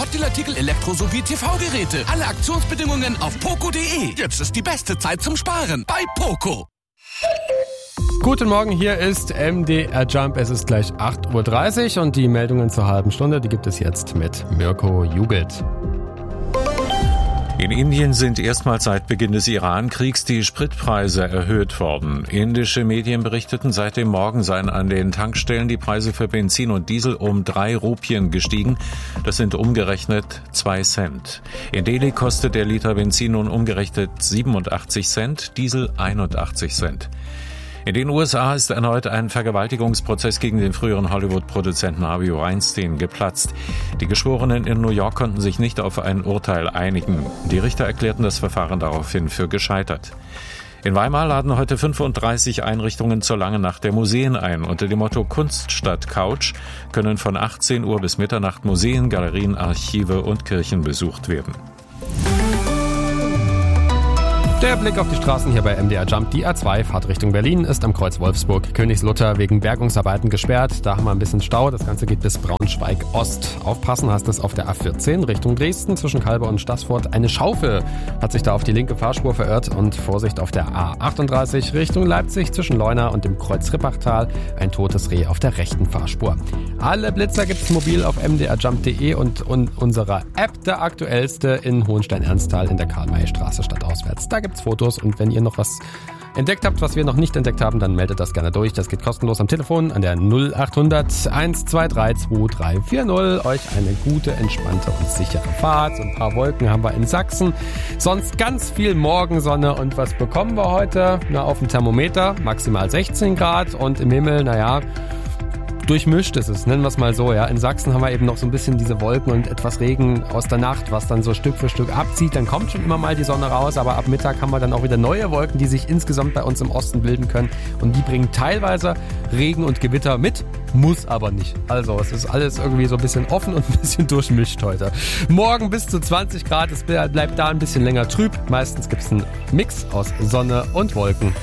Hotdeal-Artikel, Elektro- sowie TV-Geräte. Alle Aktionsbedingungen auf poco.de. Jetzt ist die beste Zeit zum Sparen bei Poco. Guten Morgen, hier ist MDR Jump. Es ist gleich 8.30 Uhr und die Meldungen zur halben Stunde, die gibt es jetzt mit Mirko Jugelt. In Indien sind erstmals seit Beginn des Iran-Kriegs die Spritpreise erhöht worden. Indische Medien berichteten, seit dem Morgen seien an den Tankstellen die Preise für Benzin und Diesel um 3 Rupien gestiegen. Das sind umgerechnet 2 Cent. In Delhi kostet der Liter Benzin nun umgerechnet 87 Cent, Diesel 81 Cent. In den USA ist erneut ein Vergewaltigungsprozess gegen den früheren Hollywood-Produzenten Harvey Weinstein geplatzt. Die Geschworenen in New York konnten sich nicht auf ein Urteil einigen. Die Richter erklärten das Verfahren daraufhin für gescheitert. In Weimar laden heute 35 Einrichtungen zur Langen Nacht der Museen ein. Unter dem Motto Kunst statt Couch können von 18 Uhr bis Mitternacht Museen, Galerien, Archive und Kirchen besucht werden. Der Blick auf die Straßen hier bei MDR Jump. Die A2, Fahrt Richtung Berlin, ist am Kreuz Wolfsburg Königslutter wegen Bergungsarbeiten gesperrt. Da haben wir ein bisschen Stau. Das Ganze geht bis Braunschweig-Ost. Aufpassen heißt es auf der A14 Richtung Dresden zwischen Kalbe und Staßfurt. Eine Schaufel hat sich da auf die linke Fahrspur verirrt und Vorsicht auf der A38 Richtung Leipzig zwischen Leuna und dem Kreuz Rippachtal. Ein totes Reh auf der rechten Fahrspur. Alle Blitzer gibt's mobil auf mdrjump.de und unserer App, der aktuellste in Hohenstein-Ernsthal in der Karl-May-Straße stadtauswärts. Da gibt's Fotos und wenn ihr noch was entdeckt habt, was wir noch nicht entdeckt haben, dann meldet das gerne durch. Das geht kostenlos am Telefon an der 0800 123 2340. Euch eine gute, entspannte und sichere Fahrt. So ein paar Wolken haben wir in Sachsen. Sonst ganz viel Morgensonne. Und was bekommen wir heute? Na, auf dem Thermometer maximal 16 Grad und im Himmel, durchmischt ist es, nennen wir es mal so. Ja. In Sachsen haben wir eben noch so ein bisschen diese Wolken und etwas Regen aus der Nacht, was dann so Stück für Stück abzieht. Dann kommt schon immer mal die Sonne raus, aber ab Mittag haben wir dann auch wieder neue Wolken, die sich insgesamt bei uns im Osten bilden können. Und die bringen teilweise Regen und Gewitter mit, muss aber nicht. Also es ist alles irgendwie so ein bisschen offen und ein bisschen durchmischt heute. Morgen bis zu 20 Grad, es bleibt da ein bisschen länger trüb. Meistens gibt es einen Mix aus Sonne und Wolken.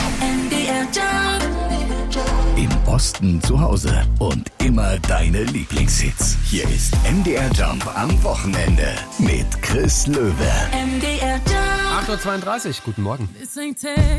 Im Osten zu Hause und immer deine Lieblingshits. Hier ist MDR Jump am Wochenende mit Chris Löwe. MDR Jump. 8.32 Uhr, guten Morgen.